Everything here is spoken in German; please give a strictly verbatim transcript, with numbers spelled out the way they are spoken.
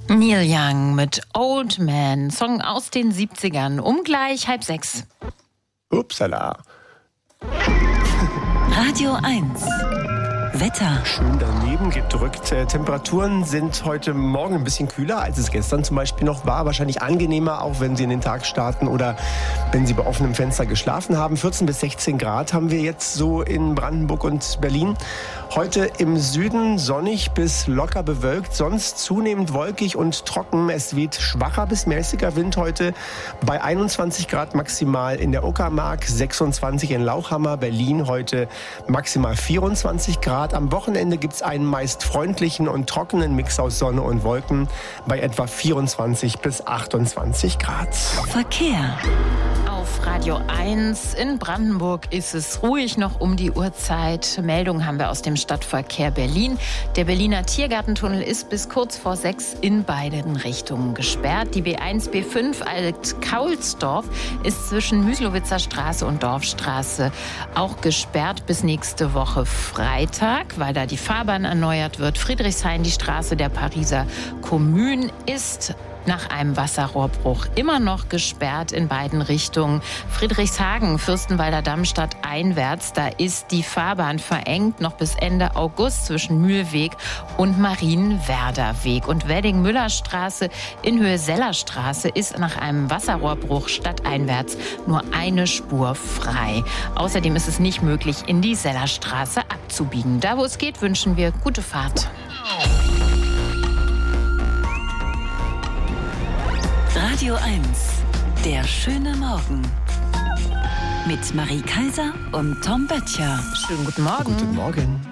Neil Young mit Old Man, Song aus den siebzigern, um gleich halb sechs. Upsala. Radio eins. Wetter. Schön daneben gedrückt. Äh, Temperaturen sind heute Morgen ein bisschen kühler, als es gestern zum Beispiel noch war. Wahrscheinlich angenehmer, auch wenn Sie in den Tag starten oder wenn Sie bei offenem Fenster geschlafen haben. vierzehn bis sechzehn Grad haben wir jetzt so in Brandenburg und Berlin. Heute im Süden sonnig bis locker bewölkt, sonst zunehmend wolkig und trocken. Es weht schwacher bis mäßiger Wind heute bei einundzwanzig Grad maximal in der Uckermark, sechsundzwanzig in Lauchhammer, Berlin heute maximal vierundzwanzig Grad. Am Wochenende gibt es einen meist freundlichen und trockenen Mix aus Sonne und Wolken bei etwa vierundzwanzig bis achtundzwanzig Grad. Verkehr. Auf Radio eins in Brandenburg ist es ruhig noch um die Uhrzeit. Meldungen haben wir aus dem Stadtverkehr Berlin. Der Berliner Tiergartentunnel ist bis kurz vor sechs in beiden Richtungen gesperrt. Die B eins B fünf Alt-Kaulsdorf ist zwischen Müslowitzer Straße und Dorfstraße auch gesperrt bis nächste Woche Freitag, weil da die Fahrbahn erneuert wird. Friedrichshain, die Straße der Pariser Kommune, ist nach einem Wasserrohrbruch immer noch gesperrt in beiden Richtungen. Friedrichshagen, Fürstenwalder Damm stadteinwärts, da ist die Fahrbahn verengt noch bis Ende August zwischen Mühlweg und Marienwerder Weg. Und Wedding-Müller-Straße in Höhe Sellerstraße ist nach einem Wasserrohrbruch stadteinwärts nur eine Spur frei. Außerdem ist es nicht möglich, in die Sellerstraße abzubiegen. Da, wo es geht, wünschen wir gute Fahrt. Radio eins. Der schöne Morgen. Mit Marie Kaiser und Tom Böttcher. Schönen guten Morgen. Guten Morgen.